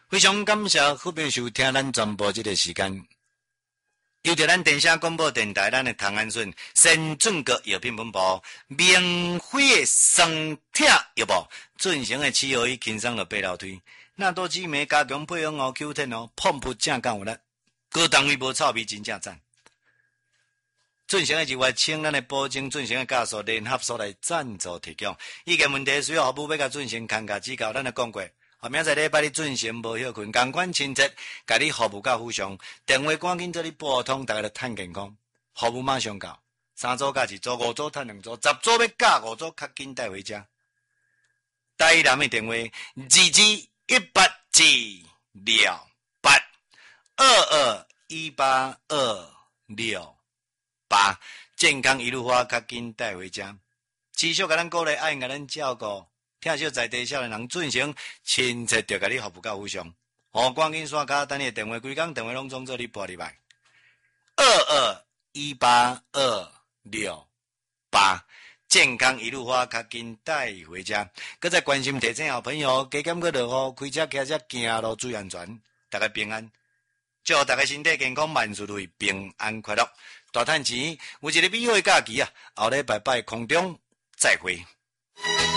非常感谢各位收听咱全部这个时间。由着咱电声广播电台，咱的唐安顺先准个药品分部免费的双铁药部进行的7号轻松的白楼推，那多紫梅加强配方哦，Q10哦，碰不正讲有力，高单位无臭味，真正赞。进行的是外请咱的保证进行的教授联合所来赞助提供，意见问题需要服务要甲进行看价指教，咱就讲过。明仔礼拜你准时无休困，同款亲切，甲你服务到附上，电话赶紧做你拨通，大家就趁健康，服务马上到，3组加1组，5组趁2组，10组要加5组，较紧带回家。台南的电话22182826，健康一路花，较紧带回家。持续甲咱鼓励，爱甲咱照顾。听少在地少年人进行亲切，就甲你服务到附上。赶紧刷卡，等你的电话，规工电话拢总做你拨入来。22182826，健康一路花，较紧带回家。搁再关心提醒好朋友，加减搁落雨，开车骑车行路注意安全，大家平安。祝大家身体健康，万事如意，平安快乐，大赚钱。有一个美好的假期啊！后礼拜空中再会。